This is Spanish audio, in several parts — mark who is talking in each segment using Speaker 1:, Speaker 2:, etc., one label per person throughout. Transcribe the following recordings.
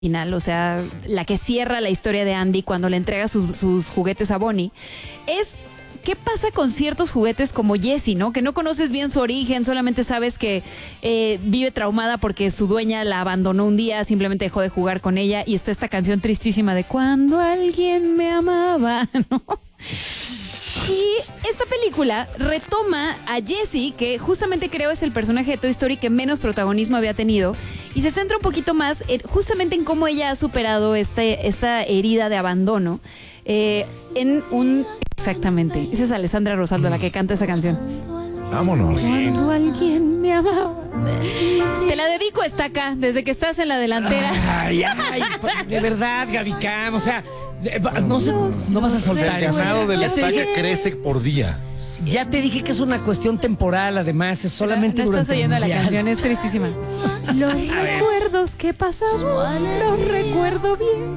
Speaker 1: final, o sea, la que cierra la historia de Andy cuando le entrega sus juguetes a Bonnie, es qué pasa con ciertos juguetes como Jessie, ¿no? Que no conoces bien su origen, solamente sabes que vive traumada porque su dueña la abandonó un día, simplemente dejó de jugar con ella y está esta canción tristísima de Cuando alguien me amaba, ¿no? Y esta película retoma a Jessie, que justamente creo es el personaje de Toy Story que menos protagonismo había tenido, y se centra un poquito más justamente en cómo ella ha superado esta herida de abandono en un... Exactamente, esa es Alessandra Rosaldo la que canta esa canción.
Speaker 2: Vámonos.
Speaker 1: Cuando alguien me amaba. Te la dedico, Estaca, desde que estás en la delantera.
Speaker 3: Ay, de verdad, Gaby Cam, o sea, no vas a soltar.
Speaker 2: El ganado de la
Speaker 3: Ya te
Speaker 2: estaca
Speaker 3: dije-
Speaker 2: crece por día.
Speaker 3: Ya te dije que es una cuestión temporal, además, es solamente
Speaker 1: No estás
Speaker 3: durante el
Speaker 1: oyendo la
Speaker 3: mundial.
Speaker 1: canción, es tristísima. Los recuerdos que pasamos, los recuerdo bien.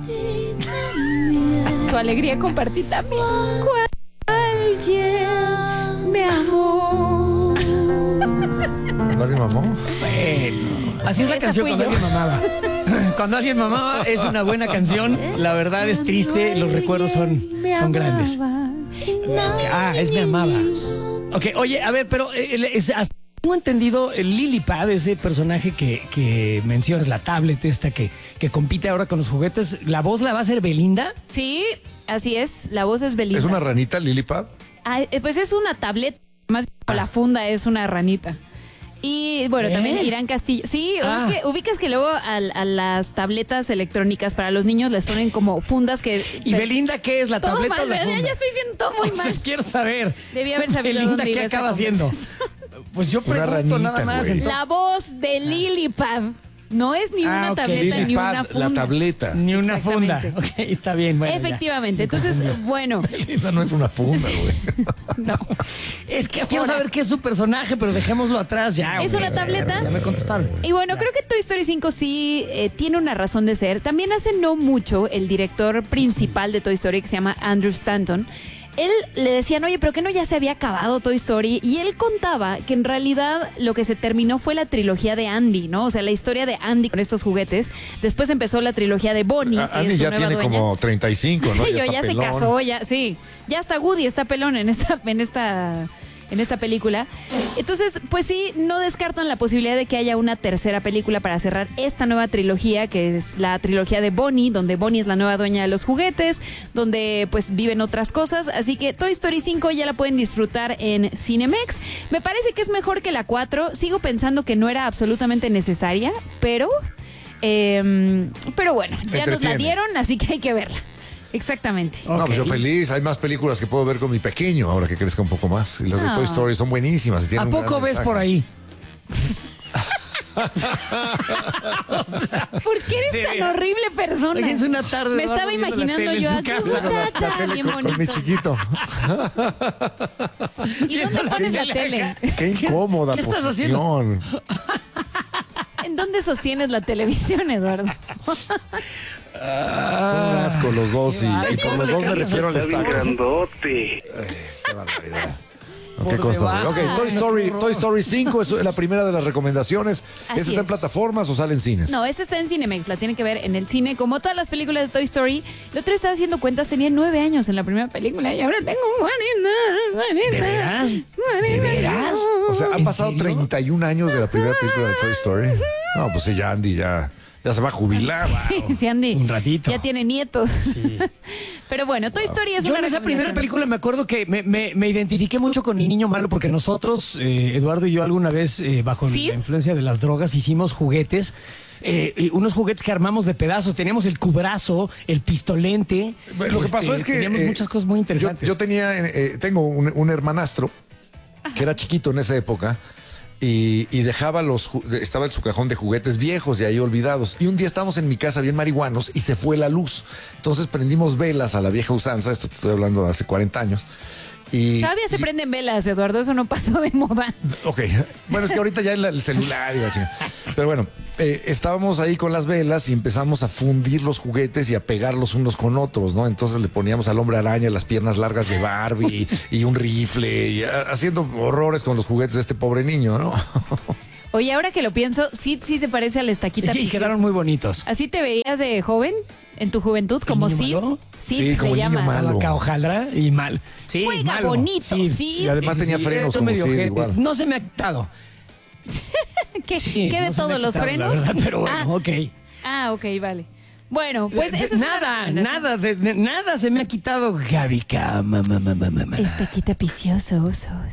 Speaker 1: Tu alegría compartí también. Cuando alguien me amó.
Speaker 2: ¿Nadie mamó?
Speaker 3: Bueno, así es la
Speaker 1: Esa
Speaker 3: canción
Speaker 1: fui
Speaker 3: cuando
Speaker 1: yo.
Speaker 3: alguien mamaba. Cuando alguien mamaba es una buena canción. La verdad es triste, los recuerdos son grandes. Es Me Amaba. Ok, oye, a ver, pero hasta tengo entendido el Lilipad, ese personaje que mencionas, la tablet esta que compite ahora con los juguetes, ¿la voz la va a hacer Belinda?
Speaker 1: Sí, así es, la voz es Belinda.
Speaker 2: ¿Es una ranita, Lilipad?
Speaker 1: Pues es una tableta, más que la funda es una ranita. Y bueno, también Irán Castillo. Sí, o sea, es que ubicas que luego a las tabletas electrónicas para los niños les ponen como fundas que...
Speaker 3: ¿Y Belinda qué es, la
Speaker 1: todo
Speaker 3: tableta
Speaker 1: mal,
Speaker 3: o la
Speaker 1: ¿verdad?
Speaker 3: funda?
Speaker 1: Ya estoy diciendo todo muy
Speaker 3: O sea,
Speaker 1: mal.
Speaker 3: quiero saber.
Speaker 1: Debí haber sabido
Speaker 3: Belinda,
Speaker 1: dónde iba
Speaker 3: ¿qué
Speaker 1: esta
Speaker 3: acaba haciendo?
Speaker 1: conversación.
Speaker 3: Pues yo
Speaker 2: Una
Speaker 3: pregunto
Speaker 2: ranita,
Speaker 3: nada más.
Speaker 2: güey.
Speaker 3: Entonces.
Speaker 1: La voz de Lilipad. No es ni una
Speaker 3: ok,
Speaker 1: tableta ni una
Speaker 2: Lilipad,
Speaker 1: funda.
Speaker 2: la tableta.
Speaker 3: Ni una funda.
Speaker 1: Exactamente.
Speaker 3: Ok, está bien. Bueno,
Speaker 1: Efectivamente. Entonces, bueno,
Speaker 2: Esa no es una funda, güey.
Speaker 1: no.
Speaker 3: Es que quiero saber qué es su personaje, pero dejémoslo atrás ya.
Speaker 1: ¿Es
Speaker 3: güey.
Speaker 1: una tableta?
Speaker 3: Ya me contestaron.
Speaker 1: Y bueno, creo que Toy Story 5 sí tiene una razón de ser. También hace no mucho el director principal de Toy Story, que se llama Andrew Stanton, él le decían, oye, pero que no ya se había acabado Toy Story, y él contaba que en realidad lo que se terminó fue la trilogía de Andy, ¿no? O sea, la historia de Andy con estos juguetes. Después empezó la trilogía de Bonnie, que
Speaker 2: Andy
Speaker 1: es su
Speaker 2: ya
Speaker 1: nueva
Speaker 2: tiene
Speaker 1: dueña.
Speaker 2: como 35, ¿no?
Speaker 1: Sí,
Speaker 2: está
Speaker 1: ya se
Speaker 2: pelón.
Speaker 1: casó, ya, sí. Ya hasta Woody está pelón en esta película. Entonces, pues sí, no descartan la posibilidad de que haya una tercera película para cerrar esta nueva trilogía, que es la trilogía de Bonnie, donde Bonnie es la nueva dueña de los juguetes, donde pues viven otras cosas. Así que Toy Story 5 ya la pueden disfrutar en Cinemex. Me parece que es mejor que la 4. Sigo pensando que no era absolutamente necesaria, pero bueno, ya nos la
Speaker 2: Entretiene.
Speaker 1: dieron, así que hay que verla. Exactamente.
Speaker 2: No, pues yo feliz. Hay más películas que puedo ver con mi pequeño ahora que crezca un poco más. Y las de
Speaker 1: Ah.
Speaker 2: Toy Story son buenísimas. Y tienen
Speaker 3: ¿A
Speaker 2: un gran
Speaker 3: poco ves
Speaker 2: mensaje.
Speaker 3: por ahí?
Speaker 1: ¿Por qué eres tan horrible persona?
Speaker 3: Fíjense una tarde.
Speaker 1: Me estaba
Speaker 3: viendo la
Speaker 1: imaginando
Speaker 3: tele en
Speaker 1: yo
Speaker 3: su
Speaker 1: aquí,
Speaker 3: casa.
Speaker 1: tata,
Speaker 2: La tele
Speaker 1: bien
Speaker 2: con mi
Speaker 1: bonito.
Speaker 2: chiquito.
Speaker 1: ¿Y dónde pones la tele?
Speaker 2: Qué incómoda
Speaker 3: qué estás haciendo?
Speaker 2: posición.
Speaker 1: ¿En dónde sostienes la televisión, Eduardo?
Speaker 2: Son un asco los dos. Y por los dos me refiero al
Speaker 4: Está bien
Speaker 2: estaca.
Speaker 4: grandote.
Speaker 2: Qué barbaridad. ¿Qué
Speaker 3: Por
Speaker 2: costa?
Speaker 3: debajo.
Speaker 2: Ok, Toy Story 5 es la primera de las recomendaciones.
Speaker 1: Así
Speaker 2: ¿Esa está en
Speaker 1: es.
Speaker 2: plataformas o sale en cines?
Speaker 1: No, esta está en Cinemex, la tienen que ver en el cine. Como todas las películas de Toy Story, el otro día estaba haciendo cuentas, tenía 9 años en la primera película y ahora tengo 40.
Speaker 3: ¿De veras? ¿De veras?
Speaker 2: O sea, han
Speaker 3: ¿En
Speaker 2: pasado
Speaker 3: serio?
Speaker 2: 31 años de la primera película de Toy Story. No, pues sí, ya Andy ya se va a jubilar.
Speaker 1: Sí, Andy.
Speaker 3: Un ratito.
Speaker 1: Ya tiene nietos.
Speaker 3: Sí.
Speaker 1: Pero bueno, Toy Story es
Speaker 3: Yo
Speaker 1: una
Speaker 3: en esa primera
Speaker 1: recomendación.
Speaker 3: película me acuerdo que me identifiqué mucho con mi niño malo porque nosotros, Eduardo y yo, alguna vez bajo
Speaker 1: ¿Sí?
Speaker 3: la influencia de las drogas hicimos juguetes. Unos juguetes que armamos de pedazos. Teníamos el cubrazo, el pistolente.
Speaker 2: Lo que pasó es que
Speaker 3: teníamos muchas cosas muy interesantes.
Speaker 2: Yo tengo un hermanastro que era chiquito en esa época y dejaba estaba en su cajón de juguetes viejos y ahí olvidados. Y un día estábamos en mi casa bien marihuanos y se fue la luz. Entonces prendimos velas a la vieja usanza. Esto te estoy hablando de hace 40 años. Y,
Speaker 1: Todavía se prenden velas, Eduardo, eso no pasó de moda.
Speaker 2: Ok, bueno, es que ahorita ya el celular y la chingada. Pero bueno, estábamos ahí con las velas y empezamos a fundir los juguetes y a pegarlos unos con otros, ¿no? Entonces le poníamos al hombre araña las piernas largas de Barbie y un rifle y haciendo horrores con los juguetes de este pobre niño, ¿no?
Speaker 1: Oye, ahora que lo pienso, sí se parece al Estaquita
Speaker 3: Y
Speaker 1: Picios.
Speaker 3: quedaron muy bonitos.
Speaker 1: ¿Así te veías de joven? ¿En tu juventud? Como
Speaker 3: niño
Speaker 1: Sid.
Speaker 3: malo?
Speaker 1: Sid
Speaker 2: Sí, como
Speaker 1: se
Speaker 2: el niño
Speaker 1: llama.
Speaker 2: malo.
Speaker 3: Acá hojaldra y mal. Sí,
Speaker 1: Juega
Speaker 3: malo.
Speaker 1: bonito,
Speaker 3: Sí.
Speaker 1: Sid.
Speaker 2: Y además tenía frenos como
Speaker 3: medio
Speaker 2: Sid,
Speaker 3: ojete.
Speaker 2: igual.
Speaker 3: No se me ha quitado.
Speaker 1: ¿Qué,
Speaker 3: Sí,
Speaker 1: qué de
Speaker 3: no se me
Speaker 1: todos
Speaker 3: ha
Speaker 1: los
Speaker 3: quitado,
Speaker 1: frenos?
Speaker 3: La verdad, pero bueno, ok.
Speaker 1: Ok, vale. Bueno, pues esa es una recomendación.
Speaker 3: Nada se me ha quitado, Gaby.
Speaker 1: Estaquita Picioso.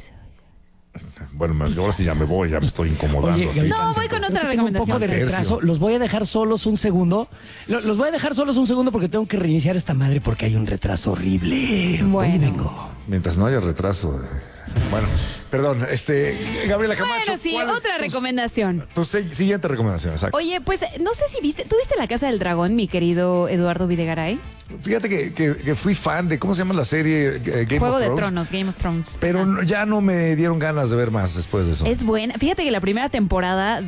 Speaker 2: Bueno, ahora sí ya me voy, ya me estoy incomodando.
Speaker 3: Oye,
Speaker 2: aquí.
Speaker 3: Gaby,
Speaker 1: No, voy con otra
Speaker 3: tengo un poco de
Speaker 1: recomendación.
Speaker 3: retraso. Los voy a dejar solos un segundo. Los voy a dejar solos un segundo porque tengo que reiniciar esta madre porque hay un retraso horrible.
Speaker 1: Bueno.
Speaker 3: Hoy vengo.
Speaker 2: Mientras no haya retraso. Bueno, perdón, Gabriela Camacho.
Speaker 1: Bueno, sí,
Speaker 2: ¿cuál es
Speaker 1: otra recomendación.
Speaker 2: Tu siguiente recomendación, exacto.
Speaker 1: Oye, pues no sé si viste, ¿tú viste La Casa del Dragón, mi querido Eduardo Videgaray?
Speaker 2: Fíjate que fui fan de, ¿cómo se llama la serie? Game
Speaker 1: Juego
Speaker 2: of
Speaker 1: de
Speaker 2: Thrones.
Speaker 1: Tronos, Game of Thrones.
Speaker 2: Pero ya no me dieron ganas de ver más después de eso.
Speaker 1: Es buena. Fíjate que la primera temporada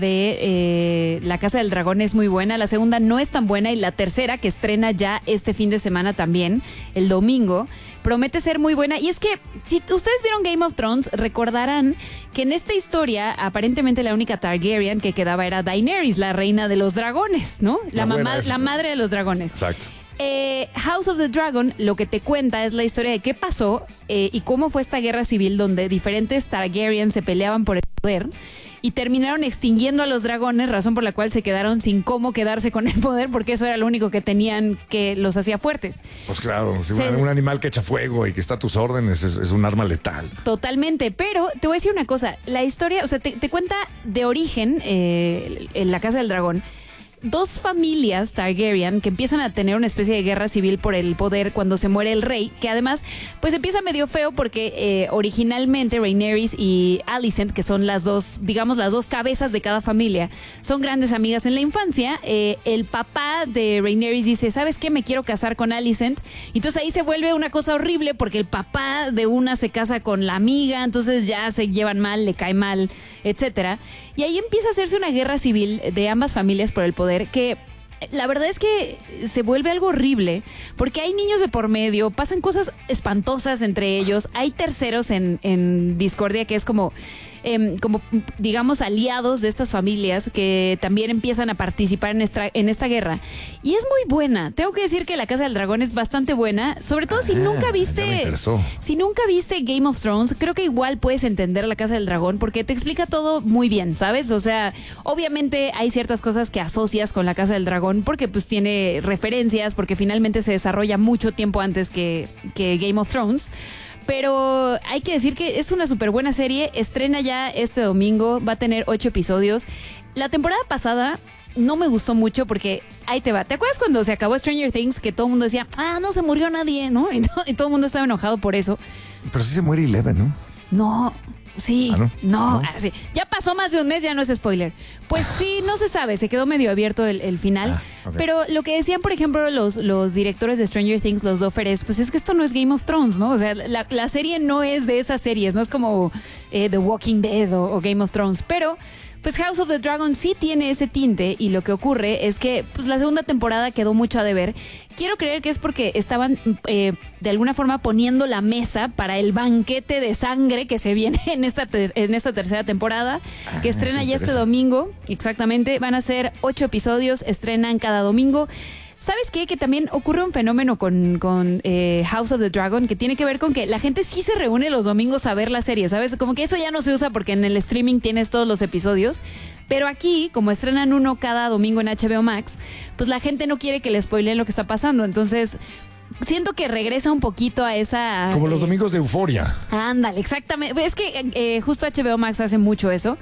Speaker 1: de La Casa del Dragón es muy buena, la segunda no es tan buena y la tercera, que estrena ya este fin de semana también, el domingo, promete ser muy buena. Y es que si ustedes vieron Game of Thrones, recordarán que en esta historia aparentemente la única Targaryen que quedaba era Daenerys, la reina de los dragones, ¿no? La madre de los dragones.
Speaker 2: Exacto.
Speaker 1: House of the Dragon lo que te cuenta es la historia de qué pasó y cómo fue esta guerra civil donde diferentes Targaryen se peleaban por el poder y terminaron extinguiendo a los dragones, razón por la cual se quedaron sin cómo quedarse con el poder porque eso era lo único que tenían que los hacía fuertes.
Speaker 2: Pues claro, si un animal que echa fuego y que está a tus órdenes es un arma letal.
Speaker 1: Totalmente, pero te voy a decir una cosa, la historia, o sea, te cuenta de origen en La Casa del Dragón. Dos familias Targaryen que empiezan a tener una especie de guerra civil por el poder cuando se muere el rey, que además pues empieza medio feo porque originalmente Rhaenyra y Alicent, que son las dos, digamos las dos cabezas de cada familia, son grandes amigas en la infancia. El papá de Rhaenyra dice, ¿sabes qué? Me quiero casar con Alicent. Entonces ahí se vuelve una cosa horrible porque el papá de una se casa con la amiga, entonces ya se llevan mal, le cae mal, etcétera. Y ahí empieza a hacerse una guerra civil de ambas familias por el poder que la verdad es que se vuelve algo horrible porque hay niños de por medio, pasan cosas espantosas entre ellos, hay terceros en discordia que es como digamos aliados de estas familias que también empiezan a participar en esta guerra y es muy buena. Tengo que decir que La Casa del Dragón es bastante buena, sobre todo si nunca
Speaker 2: ya me
Speaker 1: viste
Speaker 2: interesó.
Speaker 1: si nunca viste Game of Thrones, creo que igual puedes entender La Casa del Dragón porque te explica todo muy bien, ¿sabes? O sea, obviamente hay ciertas cosas que asocias con La Casa del Dragón porque pues tiene referencias, porque finalmente se desarrolla mucho tiempo antes que Game of Thrones. Pero hay que decir que es una súper buena serie. Estrena ya este domingo. Va a tener 8 episodios. La temporada pasada no me gustó mucho porque ahí te va. ¿Te acuerdas cuando se acabó Stranger Things que todo el mundo decía, no se murió nadie, ¿no? Y todo el mundo estaba enojado por eso.
Speaker 2: Pero sí se muere Eleven, ¿no?
Speaker 1: No. Sí,
Speaker 2: ¿no?
Speaker 1: Sí. Ya pasó más de un mes, ya no es spoiler. Pues sí, no se sabe, se quedó medio abierto el final.
Speaker 2: Okay.
Speaker 1: Pero lo que decían, por ejemplo, los directores de Stranger Things, los Duffer, pues es que esto no es Game of Thrones, ¿no? O sea, la serie no es de esas series, no es como The Walking Dead o Game of Thrones. Pero pues House of the Dragon sí tiene ese tinte y lo que ocurre es que pues la segunda temporada quedó mucho a deber. Quiero creer que es porque estaban de alguna forma poniendo la mesa para el banquete de sangre que se viene en esta tercera temporada, que estrena ya este domingo. Exactamente, van a ser 8 episodios, estrenan cada domingo. ¿Sabes qué? Que también ocurre un fenómeno con House of the Dragon que tiene que ver con que la gente sí se reúne los domingos a ver la serie, ¿sabes? Como que eso ya no se usa porque en el streaming tienes todos los episodios. Pero aquí, como estrenan uno cada domingo en HBO Max, pues la gente no quiere que le spoileen lo que está pasando. Entonces, siento que regresa un poquito a esa...
Speaker 2: Como los domingos de Euforia.
Speaker 1: Ándale, exactamente. Es que justo HBO Max hace mucho eso.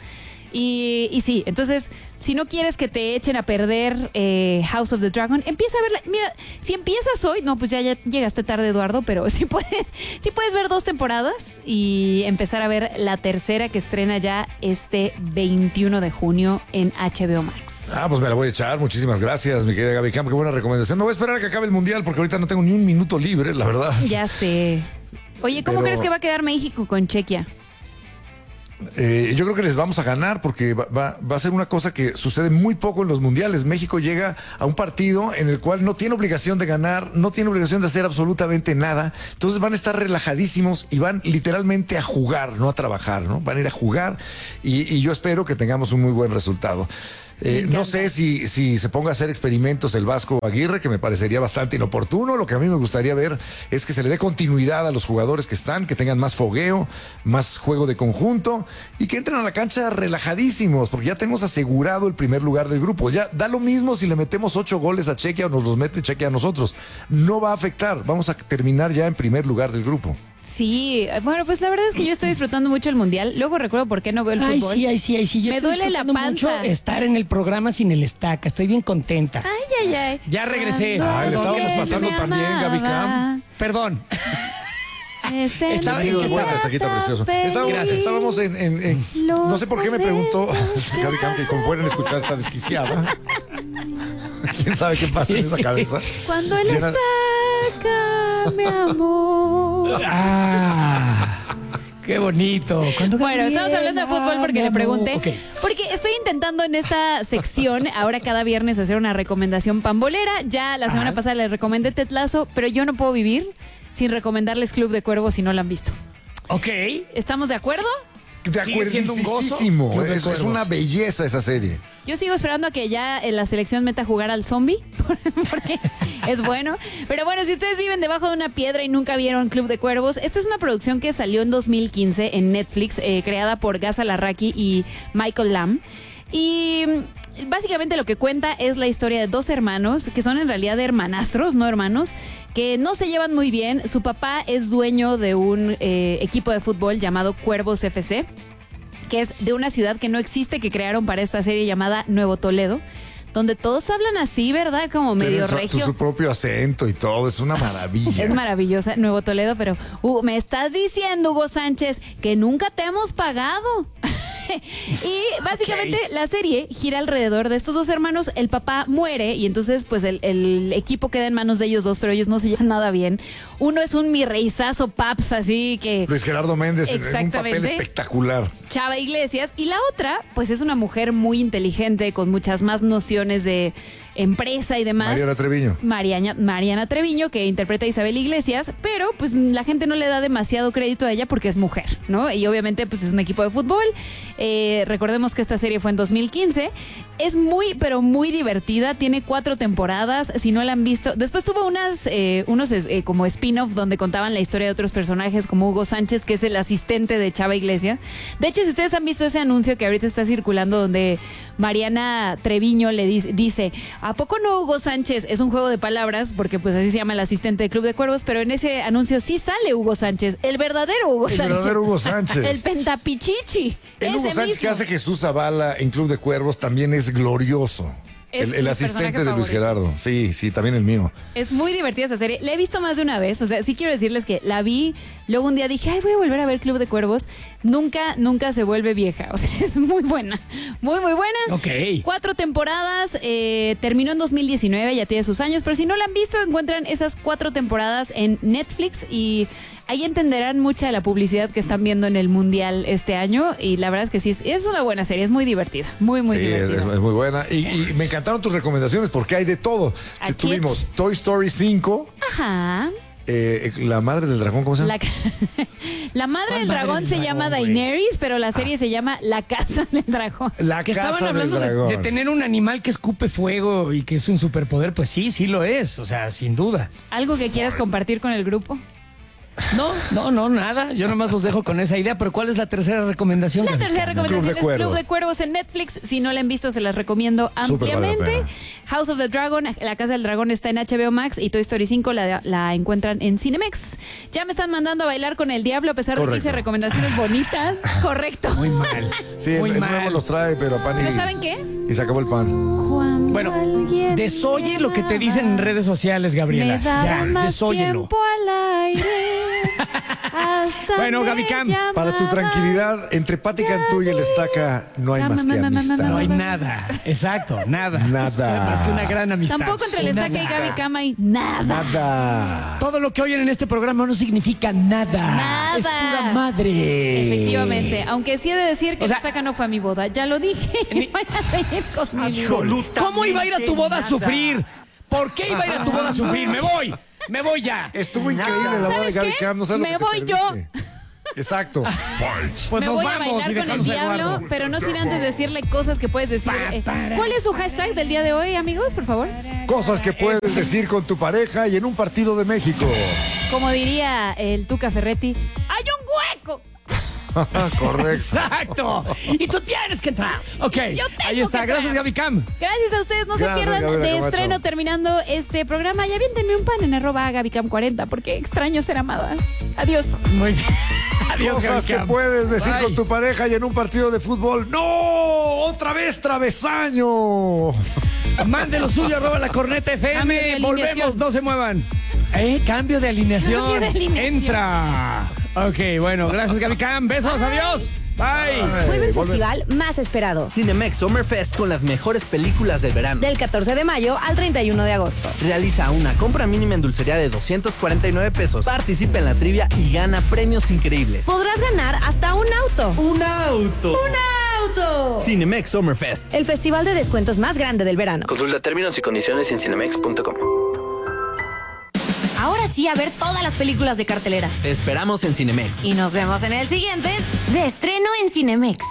Speaker 1: Y sí, entonces, si no quieres que te echen a perder House of the Dragon, empieza a verla. Mira, si empiezas hoy, no, pues ya llegaste tarde, Eduardo, pero sí puedes ver 2 temporadas y empezar a ver la tercera que estrena ya este 21 de junio en HBO Max.
Speaker 2: Pues me la voy a echar. Muchísimas gracias, mi querida Gaby Camp. Qué buena recomendación. No voy a esperar a que acabe el Mundial porque ahorita no tengo ni un minuto libre, la verdad.
Speaker 1: Ya sé. Oye, ¿cómo crees que va a quedar México con Chequia?
Speaker 2: Yo creo que les vamos a ganar porque va a ser una cosa que sucede muy poco en los mundiales. México llega a un partido en el cual no tiene obligación de ganar, no tiene obligación de hacer absolutamente nada. Entonces van a estar relajadísimos y van literalmente a jugar, no a trabajar, ¿no? Van a ir a jugar y yo espero que tengamos un muy buen resultado. No sé si se ponga a hacer experimentos el Vasco Aguirre, que me parecería bastante inoportuno. Lo que a mí me gustaría ver es que se le dé continuidad a los jugadores que están, que tengan más fogueo, más juego de conjunto y que entren a la cancha relajadísimos, porque ya tenemos asegurado el primer lugar del grupo. Ya da lo mismo si le metemos 8 goles a Chequia o nos los mete Chequia a nosotros. No va a afectar. Vamos a terminar ya en primer lugar del grupo.
Speaker 1: Sí, bueno, pues la verdad es que yo estoy disfrutando mucho el mundial. Luego recuerdo por qué no veo el fútbol.
Speaker 3: Ay, sí. Yo
Speaker 1: me duele la panza.
Speaker 3: Mucho estar en el programa sin el estaca. Estoy bien contenta.
Speaker 1: Ay.
Speaker 3: Ya regresé.
Speaker 2: Le estábamos pasando también, Gaby Cam.
Speaker 3: Perdón.
Speaker 2: Hasta aquí está precioso. Estábamos en no sé por qué me preguntó Gaby Cam, que como pueden escuchar está desquiciada. ¿Quién sabe qué pasa en esa cabeza?
Speaker 1: Cuando él estaca, mi amor.
Speaker 3: Qué bonito.
Speaker 1: Bueno, estamos hablando de fútbol porque le pregunté. Okay. Porque estoy intentando en esta sección, ahora cada viernes, hacer una recomendación pambolera. Ya la semana pasada les recomendé Ted Lasso, pero yo no puedo vivir sin recomendarles Club de Cuervos si no la han visto.
Speaker 3: Ok.
Speaker 1: ¿Estamos de acuerdo?
Speaker 2: De acuerdísimo. Es una belleza esa serie.
Speaker 1: Yo sigo esperando a que ya la selección meta a jugar al zombie, porque es bueno. Pero bueno, si ustedes viven debajo de una piedra y nunca vieron Club de Cuervos, esta es una producción que salió en 2015 en Netflix, creada por Gaza Larraqui y Michael Lamb. Y básicamente lo que cuenta es la historia de dos hermanos, que son en realidad hermanastros, no hermanos, que no se llevan muy bien. Su papá es dueño de un equipo de fútbol llamado Cuervos FC, que es de una ciudad que no existe, que crearon para esta serie llamada Nuevo Toledo, donde todos hablan así, ¿verdad? Como medio regio.
Speaker 2: Su propio acento y todo, es una maravilla.
Speaker 1: Es maravillosa, Nuevo Toledo, pero me estás diciendo, Hugo Sánchez, que nunca te hemos pagado. Y básicamente la serie gira alrededor de estos dos hermanos. El papá muere y entonces pues el equipo queda en manos de ellos dos, pero ellos no se llevan nada bien. Uno es un mi reizazo paps, así que...
Speaker 2: Luis Gerardo Méndez en un papel espectacular.
Speaker 1: Chava Iglesias. Y la otra pues es una mujer muy inteligente, con muchas más nociones de empresa y demás. Mariana Treviño, que interpreta a Isabel Iglesias, pero pues la gente no le da demasiado crédito a ella porque es mujer, ¿no? Y obviamente pues es un equipo de fútbol. Recordemos que esta serie fue en 2015. Es muy, pero muy divertida. Tiene 4 temporadas. Si no la han visto. Después tuvo unos como spin-off donde contaban la historia de otros personajes, como Hugo Sánchez, que es el asistente de Chava Iglesias. De hecho, si ustedes han visto ese anuncio que ahorita está circulando, donde Mariana Treviño le dice, ¿a poco no Hugo Sánchez? Es un juego de palabras, porque pues así se llama el asistente de Club de Cuervos, pero en ese anuncio sí sale Hugo Sánchez, el verdadero Hugo Sánchez.
Speaker 2: El verdadero Hugo Sánchez.
Speaker 1: El pentapichichi.
Speaker 2: El Hugo Sánchez que hace Jesús Zavala en Club de Cuervos también es glorioso. El asistente de Luis Gerardo. Sí, también el mío.
Speaker 1: Es muy divertida esa serie. La he visto más de una vez. O sea, sí quiero decirles que la vi. Luego un día dije, voy a volver a ver Club de Cuervos. Nunca se vuelve vieja. O sea, es muy buena. Muy, muy buena.
Speaker 3: Ok.
Speaker 1: 4 temporadas. Terminó en 2019. Ya tiene sus años. Pero si no la han visto, encuentran esas 4 temporadas en Netflix. Y ahí entenderán mucha de la publicidad que están viendo en el Mundial este año. Y la verdad es que sí, es una buena serie. Es muy divertida. Muy, muy divertida.
Speaker 2: Es muy buena. Y me encantaron tus recomendaciones porque hay de todo. Tuvimos Toy Story 5.
Speaker 1: Ajá.
Speaker 2: La madre del dragón, ¿cómo se llama?
Speaker 1: La madre del dragón se llama Daenerys, pero la serie se llama La Casa del Dragón.
Speaker 2: La
Speaker 3: que
Speaker 2: Casa
Speaker 3: estaban hablando
Speaker 2: del Dragón.
Speaker 3: de tener un animal que escupe fuego y que es un superpoder, pues sí lo es, o sea, sin duda.
Speaker 1: ¿Algo que quieras compartir con el grupo?
Speaker 3: No, nada. Yo nomás los dejo con esa idea. Pero ¿cuál es la tercera recomendación?
Speaker 1: La tercera recomendación es Club de Cuervos en Netflix. Si no la han visto, se las recomiendo ampliamente. House of the Dragon, La Casa del Dragón está en HBO Max y Toy Story 5 la encuentran en Cinemex. Ya me están mandando a bailar con el diablo a pesar de que hice recomendaciones bonitas. Correcto.
Speaker 3: Muy mal.
Speaker 2: Sí, el nuevo los trae, pero pan y...
Speaker 1: ¿Pero saben qué?
Speaker 2: Y se acabó el pan.
Speaker 3: Bueno, desoye lo que te dicen en redes sociales, Gabriela.
Speaker 1: Me da
Speaker 3: ya,
Speaker 1: más
Speaker 3: desóyelo.
Speaker 1: tiempo al aire. Hasta
Speaker 3: Bueno,
Speaker 1: me
Speaker 3: Gaby Cam,
Speaker 1: llamaba.
Speaker 2: Para tu tranquilidad, entre Pati Cantú y el Estaca no hay más que amistad.
Speaker 3: no hay nada. Exacto, nada.
Speaker 2: Nada.
Speaker 3: Más que una gran amistad.
Speaker 1: Tampoco entre el Estaca y Gaby Cam hay nada.
Speaker 2: Nada.
Speaker 3: Todo lo que oyen en este programa no significa nada.
Speaker 1: Nada.
Speaker 3: Es pura madre.
Speaker 1: Efectivamente, aunque sí he de decir que
Speaker 3: O sea,
Speaker 1: el Estaca no fue a mi boda. Ya lo dije. Voy a seguir con mi vida.
Speaker 3: ¿Cómo iba a ir a tu boda a sufrir? ¿Por qué iba a ir a tu boda a sufrir? Me voy ya.
Speaker 2: Estuvo increíble la boda de
Speaker 1: ¿Sabes
Speaker 2: Gaby
Speaker 1: qué?
Speaker 2: Cam. No sabes lo
Speaker 1: Me
Speaker 2: que te
Speaker 1: voy yo.
Speaker 2: perdiste. Exacto.
Speaker 3: Pues
Speaker 1: Me
Speaker 3: nos
Speaker 1: voy a
Speaker 3: vamos y
Speaker 1: bailar con el
Speaker 3: dejamos a
Speaker 1: diablo,
Speaker 3: Eduardo.
Speaker 1: pero no sin antes decirle cosas que puedes decir. ¿Cuál es su hashtag del día de hoy, amigos, por favor?
Speaker 2: Cosas que puedes decir con tu pareja y en un partido de México.
Speaker 1: Como diría el Tuca Ferretti, ¡hay un hueco!
Speaker 2: Correcto.
Speaker 3: Exacto. Y tú tienes que entrar. Ok.
Speaker 1: Yo tengo
Speaker 3: Ahí está.
Speaker 1: que
Speaker 3: Gracias,
Speaker 1: entrar.
Speaker 3: Gaby Cam.
Speaker 1: Gracias a ustedes, no se
Speaker 2: Gracias,
Speaker 1: pierdan
Speaker 2: Gabriela
Speaker 1: de
Speaker 2: Camacho.
Speaker 1: estreno terminando este programa. Y aviéntenme un pan en @GabyCam40, porque extraño ser amada. Adiós.
Speaker 3: Muy bien. Adiós,
Speaker 2: Cosas
Speaker 3: Gaby
Speaker 2: que
Speaker 3: Cam.
Speaker 2: puedes decir
Speaker 3: Bye.
Speaker 2: con tu pareja y en un partido de fútbol. ¡No! ¡Otra vez travesaño!
Speaker 3: Mande lo suyo, @lacorneta
Speaker 1: Cambio de
Speaker 3: FM.
Speaker 1: alineación.
Speaker 3: Volvemos, no se muevan. Cambio de alineación.
Speaker 1: Cambio de alineación.
Speaker 3: Entra. Ok, bueno, gracias, Gaby Cam. Besos, adiós. Bye.
Speaker 4: Vuelve el festival más esperado.
Speaker 5: Cinemex Summer Fest con las mejores películas del verano.
Speaker 4: Del 14 de mayo al 31 de agosto.
Speaker 5: Realiza una compra mínima en dulcería de 249 pesos. Participa en la trivia y gana premios increíbles.
Speaker 4: Podrás ganar hasta un auto.
Speaker 5: ¡Un auto!
Speaker 4: ¡Auto!
Speaker 5: Cinemex Summer Fest.
Speaker 4: El festival de descuentos más grande del verano.
Speaker 5: Consulta términos y condiciones en cinemex.com.
Speaker 4: Ahora sí, a ver todas las películas de cartelera.
Speaker 5: Te esperamos en Cinemex.
Speaker 4: Y nos vemos en el siguiente de estreno en Cinemex.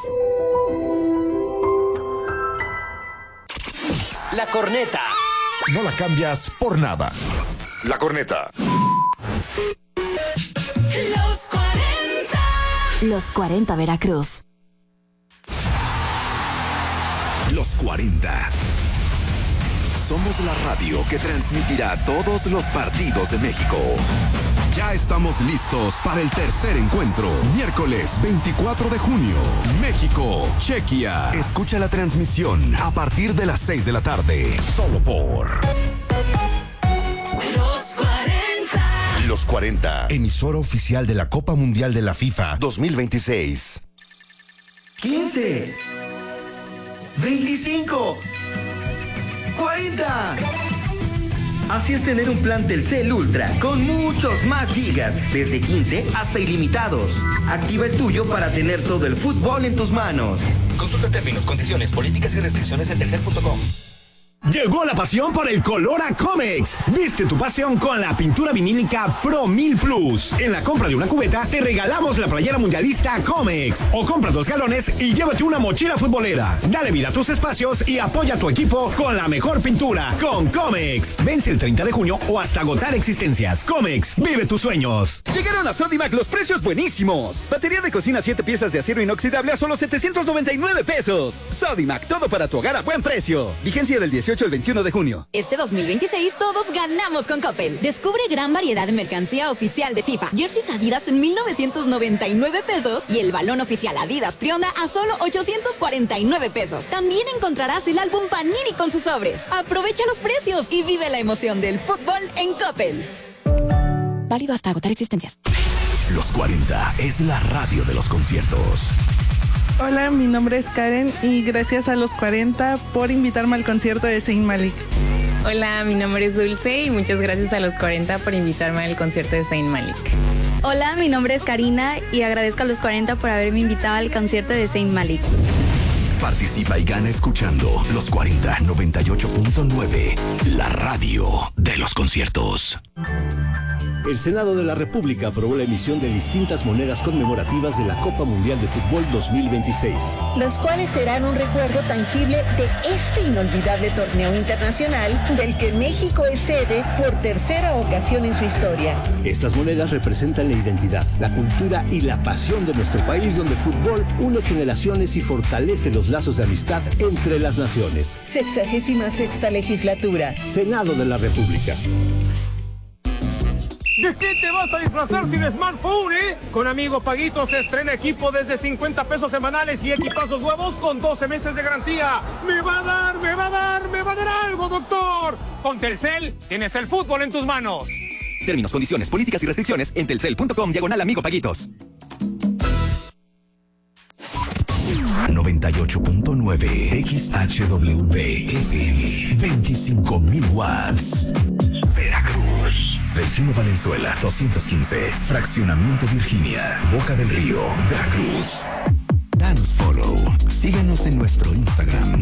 Speaker 6: La corneta.
Speaker 7: No la cambias por nada. La corneta.
Speaker 4: Los 40 Veracruz.
Speaker 7: Los 40. Somos la radio que transmitirá todos los partidos de México. Ya estamos listos para el tercer encuentro. Miércoles 24 de junio. México, Chequia. Escucha la transmisión a partir de las 6 de la tarde. Solo por Los 40. Emisora oficial de la Copa Mundial de la FIFA 2026.
Speaker 8: 15, 25, 40. Así es tener un plan Telcel Ultra con muchos más gigas, desde 15 hasta ilimitados. Activa el tuyo para tener todo el fútbol en tus manos.
Speaker 6: Consulta términos, condiciones, políticas y restricciones en telcel.com.
Speaker 9: Llegó la pasión por el color a Comex. Viste tu pasión con la pintura vinílica Pro 1000 Plus. En la compra de una cubeta te regalamos la playera mundialista Comex. O compra 2 galones y llévate una mochila futbolera. Dale vida a tus espacios y apoya a tu equipo con la mejor pintura con Comex. Vence el 30 de junio o hasta agotar existencias. Comex, vive tus sueños.
Speaker 10: Llegaron a Sodimac los precios buenísimos. Batería de cocina 7 piezas de acero inoxidable a solo 799 pesos. Sodimac, todo para tu hogar a buen precio. Vigencia del 18 al 21 de junio.
Speaker 11: Este 2026 todos ganamos con Coppel. Descubre gran variedad de mercancía oficial de FIFA. Jerseys Adidas en 1999 pesos y el balón oficial Adidas Trionda a solo 849 pesos. También encontrarás el álbum Panini con sus sobres. Aprovecha los precios y vive la emoción del fútbol en Coppel. Válido hasta agotar existencias.
Speaker 7: Los 40 es la radio de los conciertos.
Speaker 12: Hola, mi nombre es Karen y gracias a los 40 por invitarme al concierto de Zayn Malik.
Speaker 13: Hola, mi nombre es Dulce y muchas gracias a los 40 por invitarme al concierto de Zayn Malik.
Speaker 14: Hola, mi nombre es Karina y agradezco a los 40 por haberme invitado al concierto de Zayn Malik.
Speaker 7: Participa y gana escuchando Los 40 98.9, la radio de los conciertos.
Speaker 15: El Senado de la República aprobó la emisión de distintas monedas conmemorativas de la Copa Mundial de Fútbol 2026.
Speaker 16: Los cuales serán un recuerdo tangible de este inolvidable torneo internacional del que México es sede por tercera ocasión en su historia.
Speaker 15: Estas monedas representan la identidad, la cultura y la pasión de nuestro país, donde el fútbol une generaciones y fortalece los lazos de amistad entre las naciones.
Speaker 16: 66ª legislatura.
Speaker 15: Senado de la República.
Speaker 17: ¿De qué te vas a disfrazar sin smartphone, Con Amigo Paguito se estrena equipo desde 50 pesos semanales y equipazos nuevos con 12 meses de garantía. ¡Me va a dar algo, doctor! Con Telcel tienes el fútbol en tus manos.
Speaker 6: Términos, condiciones, políticas y restricciones en telcel.com/amigo paguitos.
Speaker 7: 98.9 XHWP FM 25.000 watts. Veracruz. Delfino Valenzuela 215. Fraccionamiento Virginia. Boca del Río, Veracruz. Danos follow. Síguenos en nuestro Instagram.